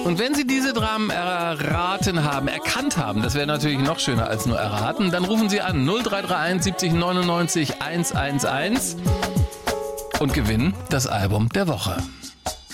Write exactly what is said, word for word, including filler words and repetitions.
Und wenn Sie diese Dramen erraten haben, erkannt haben, das wäre natürlich noch schöner als nur erraten, dann rufen Sie an null drei drei eins siebzig neunundneunzig hundertundzehn und gewinnen das Album der Woche.